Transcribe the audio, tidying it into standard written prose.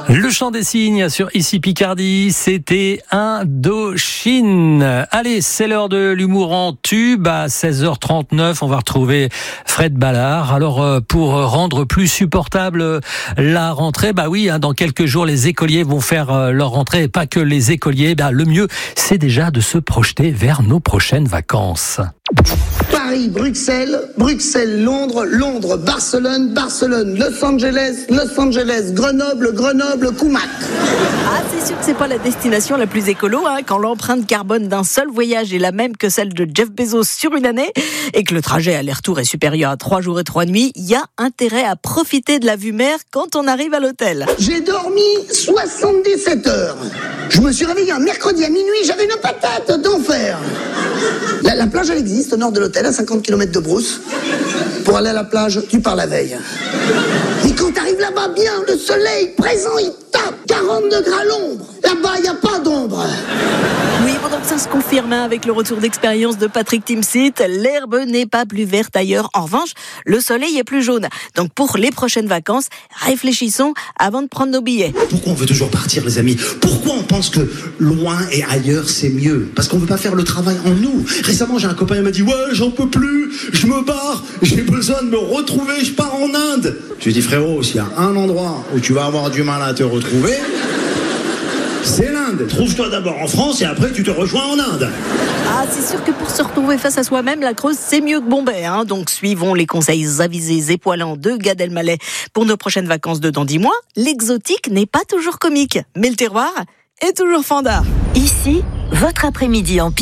Le chant des cygnes sur Ici Picardie, c'était Indochine. Allez, c'est l'heure de l'humour en tube. À 16h39, on va retrouver Fred Ballard. Alors, pour rendre plus supportable la rentrée, dans quelques jours, les écoliers vont faire leur rentrée. Et pas que les écoliers, le mieux, c'est déjà de se projeter vers nos prochaines vacances. Paris, Bruxelles, Bruxelles, Londres, Londres, Barcelone, Barcelone, Los Angeles, Los Angeles, Grenoble, Grenoble, Kumak. Ah, c'est sûr que c'est pas la destination la plus écolo, quand l'empreinte carbone d'un seul voyage est la même que celle de Jeff Bezos sur une année et que le trajet aller-retour est supérieur à 3 jours et 3 nuits, il y a intérêt à profiter de la vue mer quand on arrive à l'hôtel. J'ai dormi 77 heures. Je me suis réveillé un mercredi à minuit, j'avais une patate d'enfer. La plage, elle existe au nord de l'hôtel, à 50 km de Brousse. Pour aller à la plage, tu pars la veille. Et quand t'arrives là-bas bien, le soleil présent, il tape 40 degrés à l'ombre. Là-bas, il n'y a pas d'ombre. Oui, donc ça se confirme avec le retour d'expérience de Patrick Timsit. L'herbe n'est pas plus verte ailleurs. En revanche, le soleil est plus jaune. Donc pour les prochaines vacances, réfléchissons avant de prendre nos billets. Pourquoi on veut toujours partir, les amis? Pourquoi on pense que loin et ailleurs, c'est mieux? Parce qu'on ne veut pas faire le travail en nous. Récemment, j'ai un copain qui m'a dit « Ouais, j'en peux plus, je me barre, j'ai besoin de me retrouver, je pars en Inde. » Je lui dis « Frérot, s'il y a un endroit où tu vas avoir du mal à te retrouver, c'est l'Inde. Trouve-toi d'abord en France et après tu te rejoins en Inde. » Ah, c'est sûr que pour se retrouver face à soi-même, la Creuse, c'est mieux que Bombay. Donc suivons les conseils avisés et poilants de Gad Elmaleh. Pour nos prochaines vacances de dans 10 mois, l'exotique n'est pas toujours comique, mais le terroir est toujours fandard. Ici, votre après-midi en